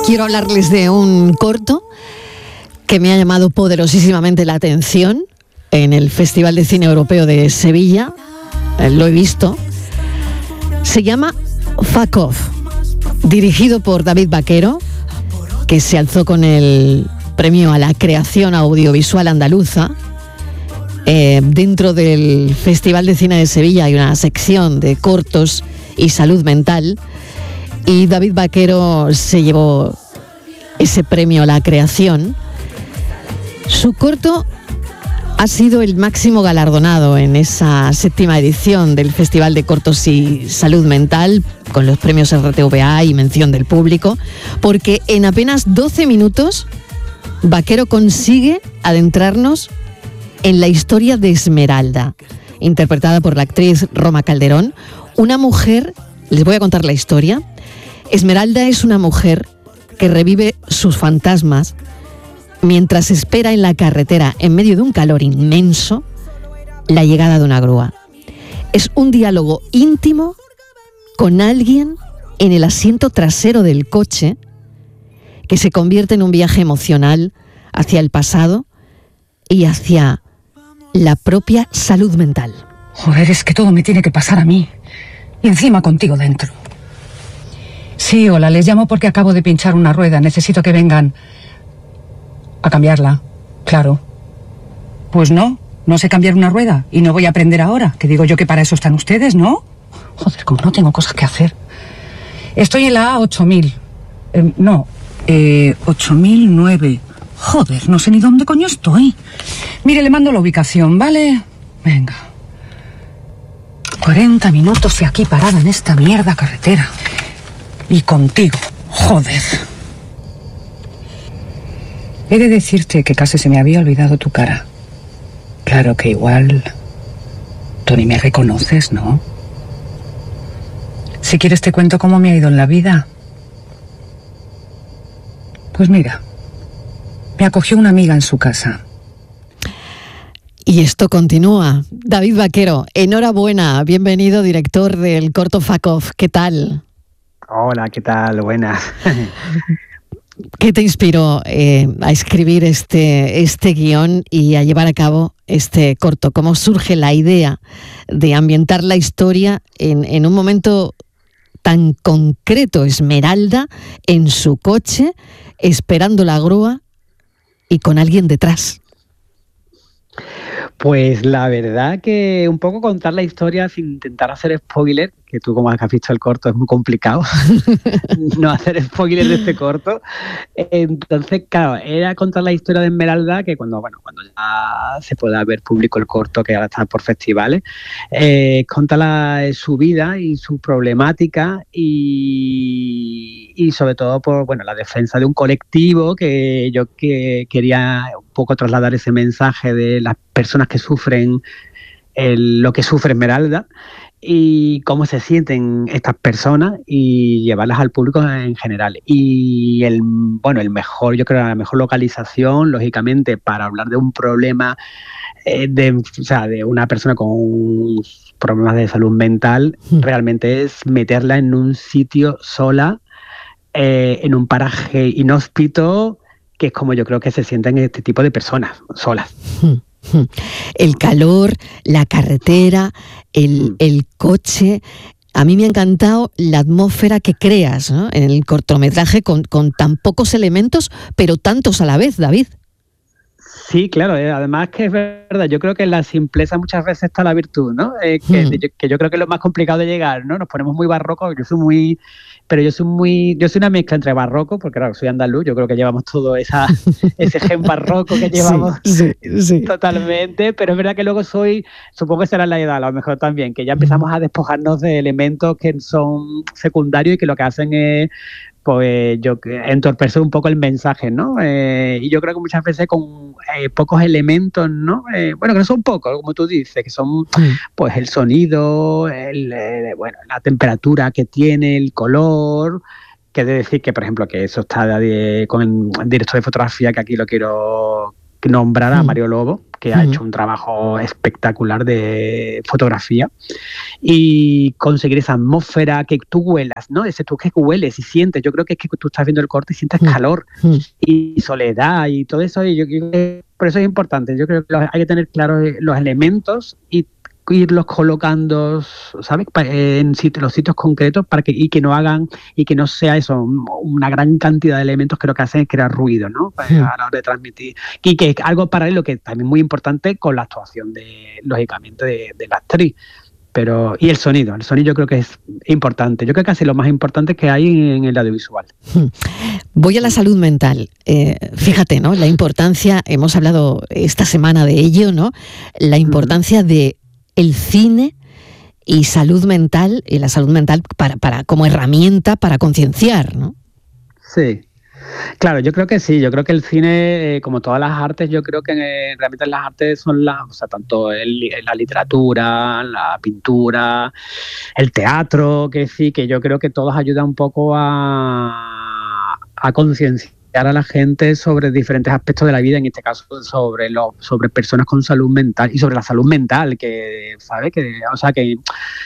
Quiero hablarles de un corto que me ha llamado poderosísimamente la atención en el Festival de Cine Europeo de Sevilla. Lo he visto. Se llama Fuck Off, dirigido por David Vaquero, que se alzó con el premio a la creación audiovisual andaluza. Dentro del Festival de Cine de Sevilla hay una sección de cortos y salud mental, y David Vaquero se llevó ese premio a la creación. Su corto ha sido el máximo galardonado en esa 7ª edición del Festival de Cortos y Salud Mental, con los premios RTVA y mención del público, porque en apenas 12 minutos Vaquero consigue adentrarnos en la historia de Esmeralda, interpretada por la actriz Roma Calderón, una mujer. Les voy a contar la historia. Esmeralda es una mujer que revive sus fantasmas mientras espera en la carretera, en medio de un calor inmenso, la llegada de una grúa. Es un diálogo íntimo con alguien en el asiento trasero del coche, que se convierte en un viaje emocional hacia el pasado y hacia la propia salud mental. Joder, es que todo me tiene que pasar a mí. Y encima contigo dentro. Sí, hola, les llamo porque acabo de pinchar una rueda. Necesito que vengan a cambiarla. Claro. Pues no sé cambiar una rueda y no voy a aprender ahora. Que digo yo que para eso están ustedes, ¿no? Joder, como no tengo cosas que hacer. Estoy en la A8000. 8009. Joder, no sé ni dónde coño estoy. Mire, le mando la ubicación, ¿vale? Venga. 40 minutos y aquí parada en esta mierda carretera. Y contigo, joder. He de decirte que casi se me había olvidado tu cara. Claro que igual tú ni me reconoces, ¿no? Si quieres te cuento cómo me ha ido en la vida. Pues mira, me acogió una amiga en su casa. Y esto continúa. David Vaquero, enhorabuena, bienvenido, director del corto Fuck Off. ¿Qué tal? Hola, ¿qué tal? Buenas. ¿Qué te inspiró a escribir este guión y a llevar a cabo este corto? ¿Cómo surge la idea de ambientar la historia en un momento tan concreto? Esmeralda en su coche, esperando la grúa y con alguien detrás. Pues la verdad que un poco contar la historia sin intentar hacer spoiler, que tú como has visto el corto es muy complicado no hacer spoiler de este corto. Entonces, claro, era contar la historia de Esmeralda, que cuando ya se pueda ver público el corto, que ahora está por festivales, contar su vida y su problemática y sobre todo por la defensa de un colectivo que yo quería un poco trasladar ese mensaje de las personas que sufren lo que sufre Esmeralda y cómo se sienten estas personas y llevarlas al público en general. Y yo creo la mejor localización, lógicamente, para hablar de un problema de una persona con problemas de salud mental, realmente es meterla en un sitio sola, en un paraje inhóspito, que es como yo creo que se sienten este tipo de personas, solas. El calor, la carretera, el coche. A mí me ha encantado la atmósfera que creas, ¿no?, en el cortometraje con tan pocos elementos, pero tantos a la vez, David. Sí, claro, además que es verdad, yo creo que en la simpleza muchas veces está la virtud, ¿no? Que yo creo que es lo más complicado de llegar, ¿no? Nos ponemos muy barrocos, yo soy una mezcla entre barroco, porque claro, soy andaluz, yo creo que llevamos todo ese gen barroco que llevamos sí. Totalmente, pero es verdad que luego supongo que será la edad, a lo mejor también, que ya empezamos a despojarnos de elementos que son secundarios y que lo que hacen es entorpecer un poco el mensaje, ¿no? Y yo creo que muchas veces con pocos elementos, ¿no? Que no son pocos, como tú dices, que son pues el sonido, la temperatura que tiene, el color, que he de decir que, por ejemplo, que eso está con el director de fotografía, que aquí lo quiero nombrar, a Mario Lobo, que ha hecho un trabajo espectacular de fotografía, y conseguir esa atmósfera que tú huelas, ¿no? Ese tú que hueles y sientes. Yo creo que es que tú estás viendo el corte y sientes calor y soledad y todo eso, y yo creo que por eso es importante. Yo creo que hay que tener claros los elementos y irlos colocando, ¿sabes? En los sitios concretos para que no hagan y que no sea eso una gran cantidad de elementos que lo que hacen es crear ruido, ¿no? A la hora de transmitir. Y que es algo paralelo que también es muy importante con la actuación lógicamente de la actriz. Y el sonido yo creo que es importante. Yo creo que casi lo más importante que hay en el audiovisual. Voy a la salud mental. Fíjate, ¿no? La importancia, hemos hablado esta semana de ello, ¿no? La importancia de el cine y salud mental, y la salud mental para como herramienta para concienciar, ¿no? Sí. Claro, yo creo que sí. Yo creo que el cine, como todas las artes, yo creo que realmente las artes son tanto la literatura, la pintura, el teatro, que sí, que yo creo que todos ayudan un poco a concienciar a la gente sobre diferentes aspectos de la vida, en este caso sobre personas con salud mental y sobre la salud mental, que sabe que, o sea, que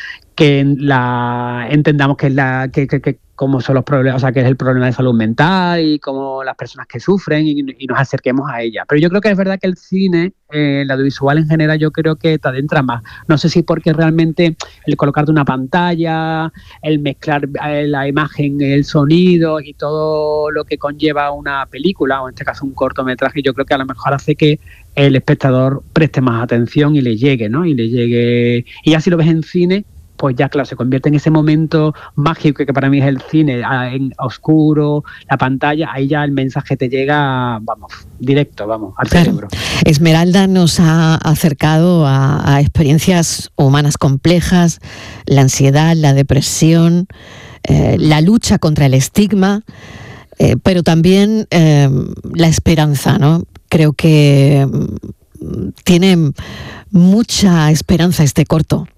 entendamos que cómo son los problemas, o sea, que es el problema de salud mental y cómo las personas que sufren y nos acerquemos a ella. Pero yo creo que es verdad que el cine, el audiovisual en general, yo creo que te adentra más. No sé si porque realmente el colocarte una pantalla, el mezclar la imagen, el sonido y todo lo que conlleva una película, o en este caso un cortometraje, yo creo que a lo mejor hace que el espectador preste más atención y le llegue, ¿no? Y ya si lo ves en cine, pues ya, claro, se convierte en ese momento mágico que para mí es el cine, en oscuro, la pantalla, ahí ya el mensaje te llega, directo, al cerebro. Esmeralda nos ha acercado a experiencias humanas complejas, la ansiedad, la depresión, la lucha contra el estigma, pero también la esperanza, ¿no? Creo que tiene mucha esperanza este corto.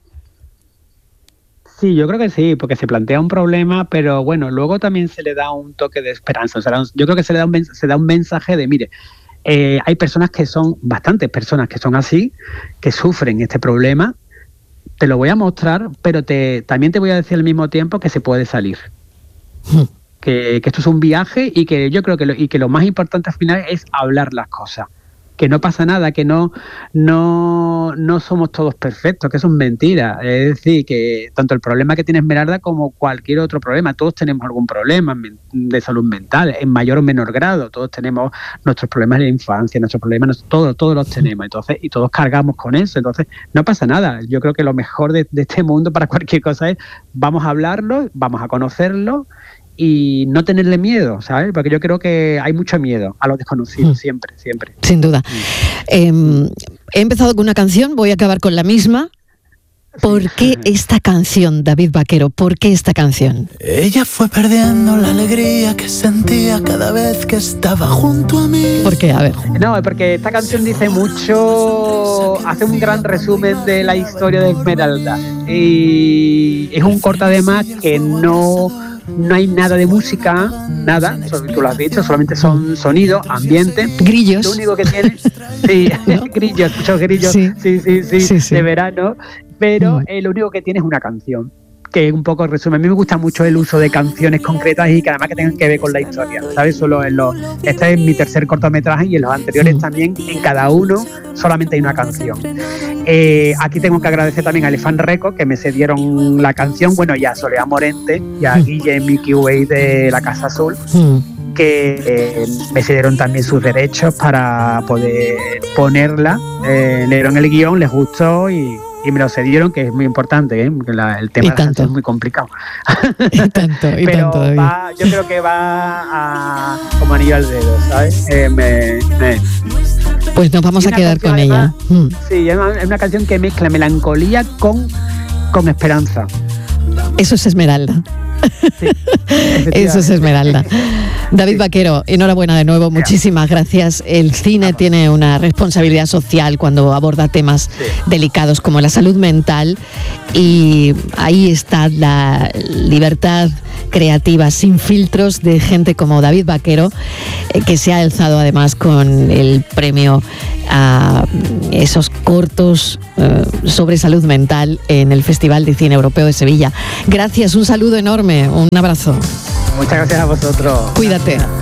Sí, yo creo que sí, porque se plantea un problema, pero bueno, luego también se le da un toque de esperanza. O sea, yo creo que se da un mensaje de, mire, hay bastantes personas que son así, que sufren este problema, te lo voy a mostrar, pero también te voy a decir al mismo tiempo que se puede salir. Que esto es un viaje y que yo creo que lo más importante al final es hablar las cosas. Que no pasa nada, que no somos todos perfectos, que eso es mentira. Es decir, que tanto el problema que tiene Esmeralda como cualquier otro problema, todos tenemos algún problema de salud mental, en mayor o menor grado. Todos tenemos nuestros problemas de la infancia, nuestros problemas, todos los tenemos. Entonces, y todos cargamos con eso. Entonces, no pasa nada. Yo creo que lo mejor de este mundo para cualquier cosa es vamos a hablarlo, vamos a conocerlo, y no tenerle miedo, ¿sabes? Porque yo creo que hay mucho miedo a lo desconocido, siempre. Sin duda. He empezado con una canción, voy a acabar con la misma. ¿Por qué esta canción, David Vaquero? ¿Por qué esta canción? Ella fue perdiendo la alegría que sentía cada vez que estaba junto a mí. ¿Por qué? A ver. No, porque esta canción dice mucho, hace un gran resumen de la historia de Esmeralda. Y es un corto además que no hay nada de música, nada, tú lo has dicho, solamente son sonidos, ambiente. Grillos. Lo único que tiene, sí, ¿no? Grillos, muchos grillos, sí, de verano, pero lo único que tiene es una canción, que un poco resume. A mí me gusta mucho el uso de canciones concretas y que además que tengan que ver con la historia, ¿sabes? Este es mi tercer cortometraje y en los anteriores también, en cada uno solamente hay una canción. Aquí tengo que agradecer también a Elefant Records, que me cedieron la canción, bueno, y a Soledad Morente y a Guille Mickey Way de La Casa Azul, que me cedieron también sus derechos para poder ponerla. Leyeron el guión, les gustó y me lo cedieron, que es muy importante, porque el tema es muy complicado. Pero David. Yo creo que va como anillo al dedo, ¿sabes? Pues nos vamos a quedar con además, ella. Sí, es una canción que mezcla melancolía con esperanza. Eso es Esmeralda. Sí, eso es Esmeralda. David Vaquero, enhorabuena de nuevo, muchísimas gracias. El cine tiene una responsabilidad social cuando aborda temas delicados como la salud mental, y ahí está la libertad creativa sin filtros de gente como David Vaquero, que se ha alzado además con el premio a esos cortos sobre salud mental en el Festival de Cine Europeo de Sevilla. Gracias, un saludo enorme, un abrazo. Muchas gracias a vosotros. Cuídate.